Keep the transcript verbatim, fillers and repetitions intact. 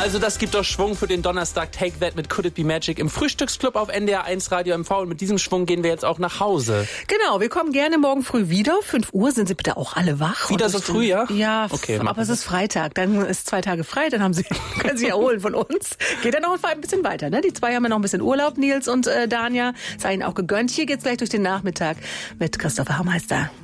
Also das gibt doch Schwung für den Donnerstag. Take That mit Could It Be Magic im Frühstücksclub auf N D R eins Radio M V. Und mit diesem Schwung gehen wir jetzt auch nach Hause. Genau, wir kommen gerne morgen früh wieder. fünf Uhr sind Sie bitte auch alle wach. Wieder so früh, ja? Ja, okay, aber es ist Freitag. Dann ist zwei Tage frei, dann haben Sie, können Sie erholen von uns. Geht dann noch ein bisschen weiter. Ne? Die zwei haben ja noch ein bisschen Urlaub, Nils und äh, Danja. Sei Ihnen auch gegönnt. Hier geht's gleich durch den Nachmittag mit Christopher Haumeister.